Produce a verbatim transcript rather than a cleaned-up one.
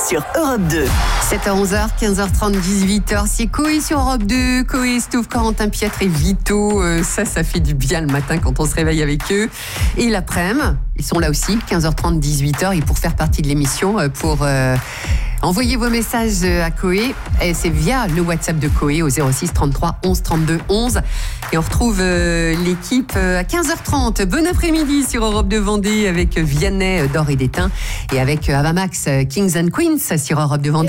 sur Europe deux. sept heures onze, quinze heures trente, dix-huit heures, c'est Coé sur Europe deux. Coé, Stouff, Corentin Piètre et Vito. Euh, ça, ça fait du bien le matin quand on se réveille avec eux. Et l'après-midi, ils sont là aussi, quinze heures trente, dix-huit heures. Et pour faire partie de l'émission, euh, pour euh, envoyer vos messages à Coé, et c'est via le WhatsApp de Coé au zéro six trente-trois onze trente-deux onze. Et on retrouve euh, l'équipe euh, à quinze heures trente. Bon après-midi sur Europe deux Vendée avec Vianney d'Or et d'Étain et avec euh, Avamax Kings and Queens sur Europe deux Vendée.